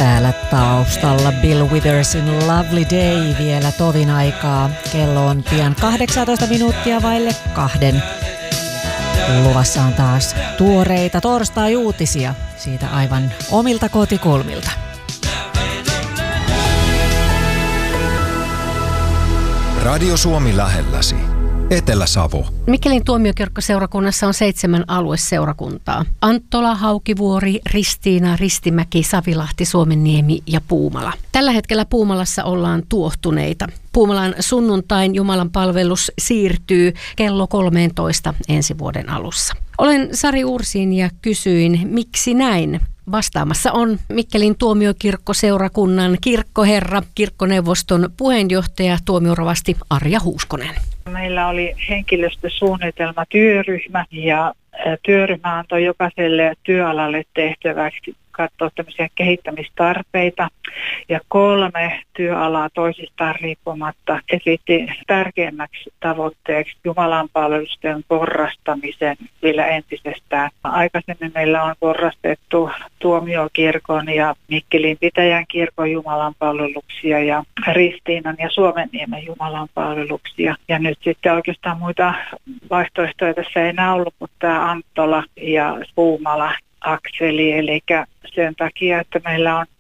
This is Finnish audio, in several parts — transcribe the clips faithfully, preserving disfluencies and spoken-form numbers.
Täällä taustalla Bill Withersin Lovely Day vielä tovin aikaa. Kello on pian kahdeksantoista minuuttia vaille kahden. Luvassa on taas tuoreita torstai-uutisia siitä aivan omilta kotikulmilta. Radio Suomi lähelläsi. Etelä-Savo. Mikkelin tuomiokirkkoseurakunnassa on seitsemän alueseurakuntaa. Anttola, Haukivuori, Ristiina, Ristimäki, Savilahti, Suomenniemi ja Puumala. Tällä hetkellä Puumalassa ollaan tuohtuneita. Puumalan sunnuntain Jumalan palvelus siirtyy kello kolmetoista ensi vuoden alussa. Olen Sari Ursin ja kysyin, miksi näin? Vastaamassa on Mikkelin tuomiokirkkoseurakunnan kirkkoherra, kirkkoneuvoston puheenjohtaja, tuomiorovasti Arja Huuskonen. Meillä oli henkilöstösuunnitelma työryhmä ja työryhmä antoi jokaiselle työalalle tehtäväksi katsoa tämmöisiä kehittämistarpeita ja kolme työalaa toisistaan riippumatta esitti tärkeimmäksi tavoitteeksi Jumalan palvelusten porrastamisen vielä entisestään. Aikaisemmin meillä on porrastettu Tuomiokirkon ja Mikkelin pitäjän kirkon Jumalan palveluksia ja Ristiinan ja Suomenniemen Jumalan palveluksia. Ja nyt sitten oikeastaan muita vaihtoehtoja tässä ei enää ollut, mutta tämä Anttola ja Puumala akseli, eli sen takia, että meillä on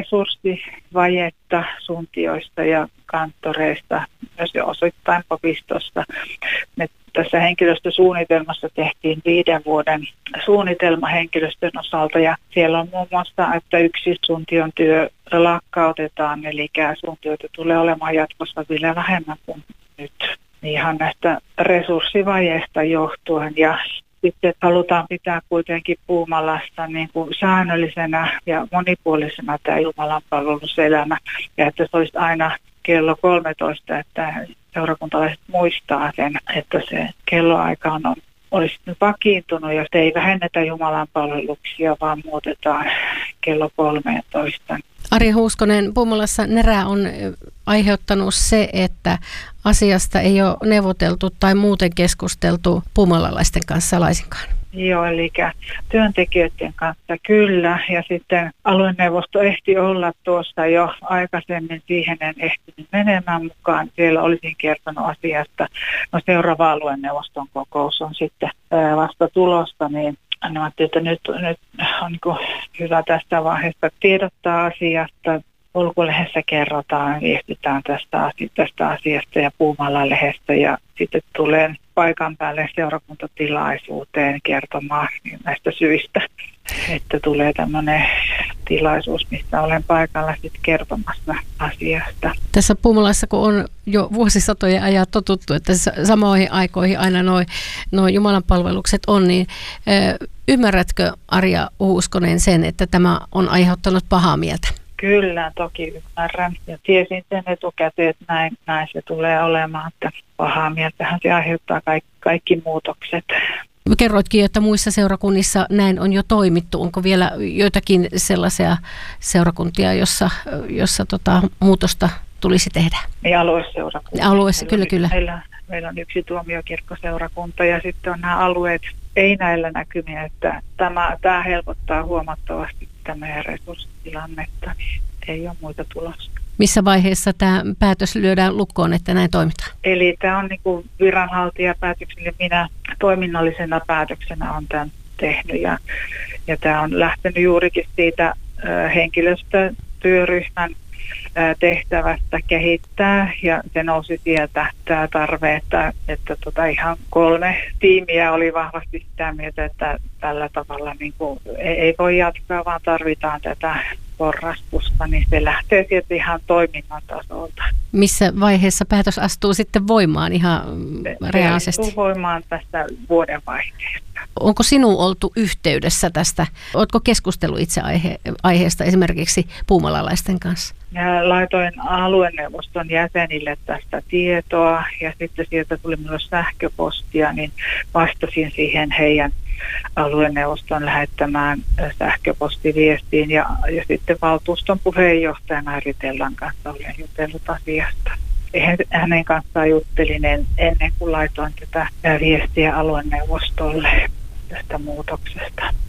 resurssivajetta suntioista ja kanttoreista, myös osittain papistosta. Me tässä henkilöstösuunnitelmassa tehtiin viiden vuoden suunnitelma henkilöstön osalta, ja siellä on muun muassa, että yksi suntion työ lakkautetaan, eli suntioita tulee olemaan jatkossa vielä vähemmän kuin nyt. Ihan näistä resurssivajeista johtuen, ja sitten halutaan pitää kuitenkin Puumalasta niin kuin säännöllisenä ja monipuolisena tämä Jumalan palveluselämä. Ja että se olisi aina kello kolmetoista, että seurakuntalaiset muistaa sen, että se kelloaika on, olisi vakiintunut, jos ei vähennetä Jumalan palveluksia, vaan muutetaan kello kolmetoista. Arja Huuskonen, Puumalassa närää on aiheuttanut se, että asiasta ei ole neuvoteltu tai muuten keskusteltu puumalalaisten kanssa laisinkaan. Joo, eli työntekijöiden kanssa kyllä, ja sitten alueneuvosto ehti olla tuossa jo aikaisemmin, siihen en ehtinyt menemään mukaan. Siellä olisin kertonut asiasta. No seuraava alueneuvoston kokous on sitten vasta tulosta, niin no, että nyt, nyt on niin hyvä tästä vaiheesta tiedottaa asiasta. Ulkolehdessä kerrotaan, viestitään tästä, tästä asiasta ja Puumalan-lehdestä, ja sitten tulen paikan päälle seurakuntatilaisuuteen kertomaan näistä syistä, että tulee tämmöinen tilaisuus, mistä olen paikalla sitten kertomassa asiasta. Tässä Puumalassa, kun on jo vuosisatojen ajan totuttu, että samoihin aikoihin aina nuo noi Jumalan palvelukset on, niin ö, ymmärrätkö Arja Huuskonen sen, että tämä on aiheuttanut pahaa mieltä? Kyllä, toki ymmärrän. Ja tiesin sen etukäteen, että näin, näin se tulee olemaan. Että pahaa mieltähän se aiheuttaa kaikki, kaikki muutokset. Kerroitkin, että muissa seurakunnissa näin on jo toimittu. Onko vielä joitakin sellaisia seurakuntia, jossa, jossa tota, muutosta tulisi tehdä? Niin, alueseurakunta. Alueessa, kyllä, kyllä. Meillä, meillä on yksi tuomiokirkkoseurakunta ja sitten on nämä alueet, ei näillä näkymin, että tämä, tämä helpottaa huomattavasti tämä meidän resurssitilannetta, niin ei ole muita tulossa. Missä vaiheessa tämä päätös lyödään lukkoon, että näin toimitaan? Eli tämä on niin kuin viranhaltijapäätökselle, minä toiminnallisena päätöksenä olen tämän tehnyt, ja, ja tämä on lähtenyt juurikin siitä äh, henkilöstötyöryhmän tehtävästä kehittää, ja se nousi sieltä tämä tarve, että, että tota ihan kolme tiimiä oli vahvasti sitä mieltä, että tällä tavalla niin kuin ei, ei voi jatkaa, vaan tarvitaan tätä porrastusta, niin se lähtee sieltä ihan toiminnan tasolta. Missä vaiheessa päätös astuu sitten voimaan ihan reaalisesti? Se astuu voimaan tästä vuodenvaihteesta. Onko sinuun oltu yhteydessä tästä? Oletko keskustellut itse aihe, aiheesta esimerkiksi puumalalaisten kanssa? Ja laitoin alueneuvoston jäsenille tästä tietoa, ja sitten sieltä tuli myös sähköpostia, niin vastasin siihen heidän alueneuvoston lähettämään sähköpostiviestiin, ja, ja sitten valtuuston puheenjohtajana Ritellan kanssa olen jutellut asiasta. Hänen kanssaan juttelin ennen kuin laitoin tätä viestiä alueneuvostolle tästä muutoksesta.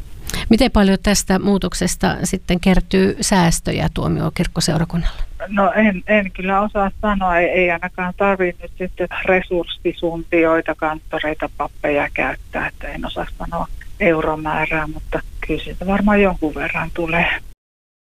Miten paljon tästä muutoksesta sitten kertyy säästöjä tuomiokirkkoseurakunnalle? No en, en kyllä osaa sanoa, ei, ei ainakaan tarvitse nyt sitten resurssisuntioita, kanttoreita, pappeja käyttää, että en osaa sanoa euromäärää, mutta kyllä siitä varmaan jonkun verran tulee.